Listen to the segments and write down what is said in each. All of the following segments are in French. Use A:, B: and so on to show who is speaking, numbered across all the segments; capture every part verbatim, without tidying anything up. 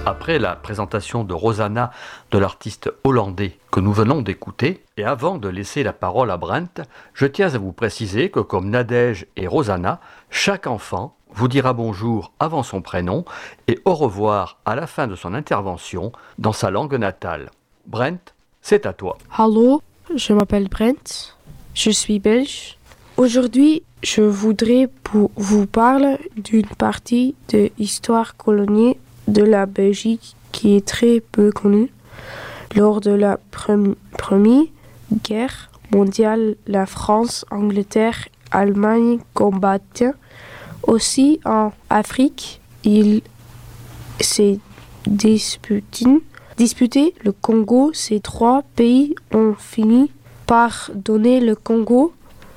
A: Après la présentation de Rosanna de l'artiste hollandais que nous venons d'écouter, et avant de laisser la parole à Brent, je tiens à vous préciser que comme Nadège et Rosanna, chaque enfant vous dira bonjour avant son prénom et au revoir à la fin de son intervention dans sa langue natale. Brent, c'est à toi.
B: Hallo, je m'appelle Brent, je suis belge. Aujourd'hui, je voudrais vous parler d'une partie de l'histoire coloniale de la Belgique qui est très peu connue. Lors de la pre- Première Guerre mondiale, la France, Angleterre, Allemagne combattaient. Aussi en Afrique, il s'est disputé, disputé le Congo. Ces trois pays ont fini par donner le Congo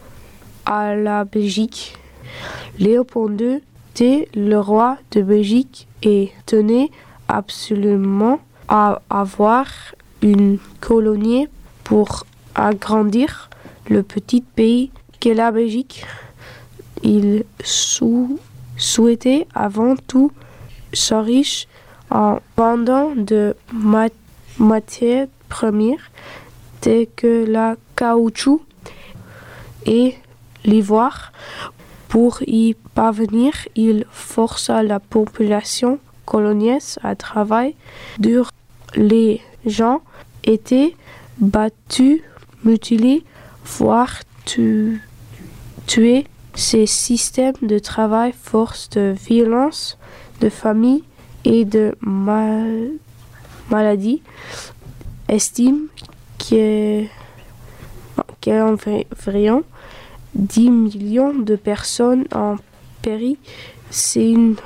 B: à la Belgique. Léopold deux était le roi de Belgique et tenait absolument à avoir une colonie pour agrandir le petit pays qu'est la Belgique. Il sou- souhaitait avant tout s'enrichir en vendant de mat- matières premières telles que la caoutchouc et l'ivoire. Pour y parvenir, il força la population coloniale à travailler dur. Les gens étaient battus, mutilés, voire tu- tués. Ces systèmes de travail, force de violence, de famine et de mal- maladie estiment qu'il y a environ dix millions de personnes en péri. C'est une,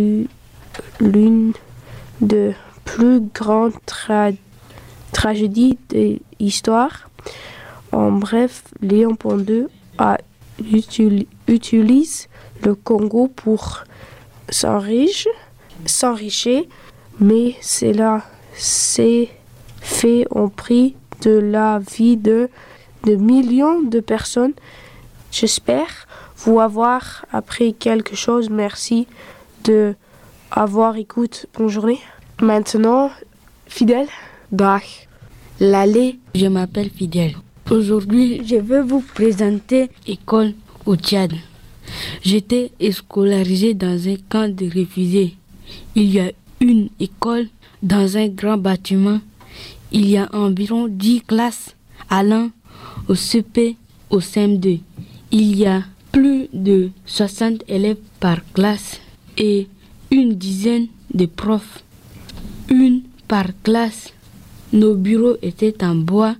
B: l'une des plus grandes tra- tragédies de l'histoire. En bref, Léopold deux a util- utilise le Congo pour s'enrichir, s'enrichir, mais cela s'est fait au prix de la vie de, de millions de personnes. J'espère vous avoir appris quelque chose. Merci de avoir écouté. Bonne journée. Maintenant, Fidèle.
C: Dag. L'allée, je m'appelle Fidèle. Aujourd'hui, je vais vous présenter l'école au Tchad. J'étais scolarisé dans un camp de réfugiés. Il y a une école dans un grand bâtiment. Il y a environ dix classes allant au C P, au C M deux. Il y a plus de soixante élèves par classe et une dizaine de profs. Une par classe. Nos bureaux étaient en bois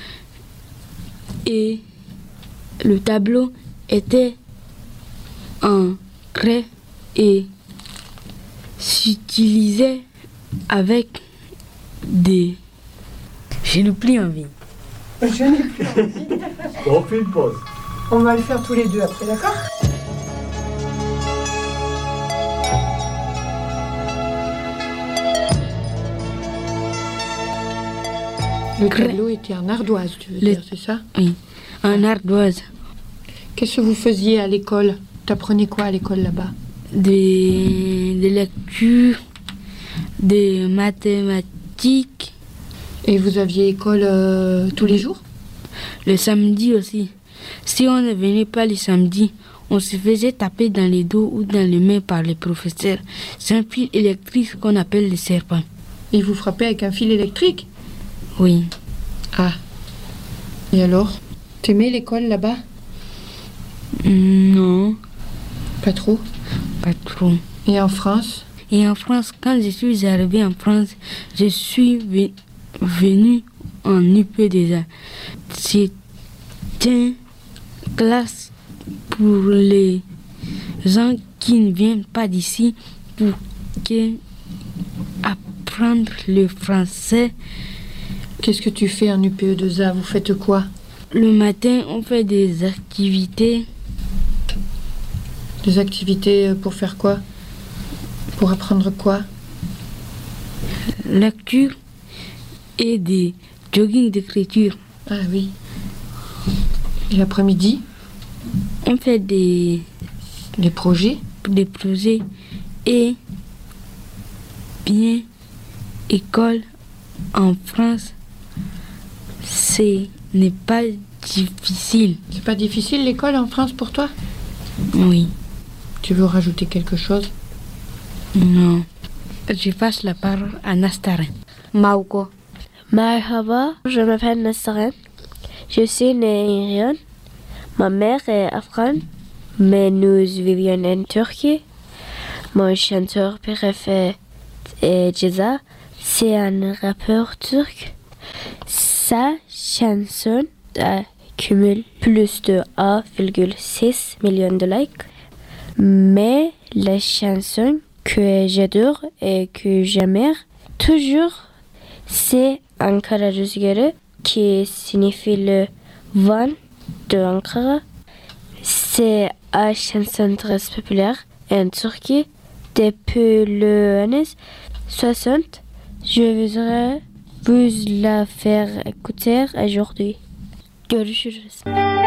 C: et le tableau était en craie et s'utilisait avec des... Je n'ai plus envie.
D: Je n'ai plus envie.
E: On fait une pause.
D: On va le faire tous les deux après, d'accord ? Le tableau était en ardoise, tu veux
C: Le-
D: dire, c'est ça ?
C: Oui, en ardoise.
D: Qu'est-ce que vous faisiez à l'école ? T'apprenais quoi à l'école là-bas ?
C: Des, des lectures, des mathématiques,
D: Et vous aviez école euh, tous les jours ?
C: le samedi aussi. Si on ne venait pas le samedi, on se faisait taper dans les dos ou dans les mains par les professeurs. C'est un fil électrique qu'on appelle le serpent.
D: Et vous frappez avec un fil électrique ?
C: Oui.
D: Ah. Et alors ? T'aimais l'école là-bas ?
C: Non,
D: Pas trop.
C: pas trop.
D: Et en France ?
C: Et en France, quand je suis arrivée en France, je suis ve- venue en U P déjà. C'est une classe pour les gens qui ne viennent pas d'ici pour que apprendre le français.
D: Qu'est-ce que tu fais en U P E deux A ? Vous faites quoi ?
C: Le matin, on fait des activités,
D: Des activités pour faire quoi ? Pour apprendre quoi ?
C: lecture et des jogging d'écriture.
D: Ah oui. Et l'après-midi ?
C: On fait des,
D: Les projets ?
C: des projets et bien école en France, ce n'est pas difficile.
D: C'est pas difficile l'école en France pour toi?
C: Oui.
D: Tu veux rajouter quelque chose?
C: Non. Je passe la parole à Nastaren.
B: Mauko. Merhaba, je m'appelle Nastaren. Je suis née en Iran. Ma mère est afghane, mais nous vivions en Turquie. Mon chanteur préféré est Ceza. C'est un rappeur turc. Sa chanson accumule plus de un virgule six million de likes. Mais la chanson que j'adore et que j'aime toujours, c'est Ankara Rüzgarı, qui signifie le vent de Ankara. C'est une chanson très populaire en Turquie depuis les années soixante. Je voudrais vous la faire écouter aujourd'hui. Görüşürüz.